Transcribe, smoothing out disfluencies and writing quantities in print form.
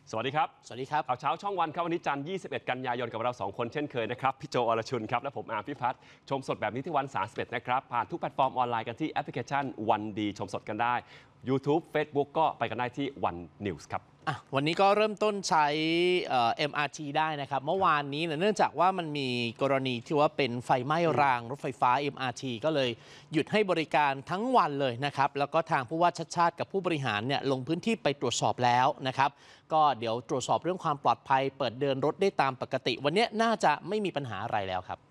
สวัสดีครับสวัสดีครับข่าวเช้าช่องวันครับวันนี้จันทร์21 กันยายนกับเรา2 คนเช่นเคยนะครับพี่โจอรชุนครับและผมอาร์มพิพัฒน์ชมสดแบบนี้ที่วัน31นะครับผ่านทุกแพลตฟอร์มออนไลน์กันที่แอปพลิเคชันวันดีชมสดกันได้ YouTube Facebook ก็ไปกันได้ที่วันนิวส์ครับวันนี้ก็เริ่มต้นใช้ MRT ได้นะครับเมื่อวานนี้เนื่องจากว่ามันมีกรณีที่ว่าเป็นไฟไหม้รางรถไฟฟ้า MRT ก็เลยหยุดให้บริการทั้งวันเลยนะครับแล้วก็ทางผู้ว่าชัดชาติกับผู้บริหารเนี่ยลงพื้นที่ไปตรวจสอบแล้วนะครับก็เดี๋ยวตรวจสอบเรื่องความปลอดภัยเปิดเดินรถได้ตามปกติวันนี้น่าจะไม่มีปัญหาอะไรแล้วครับ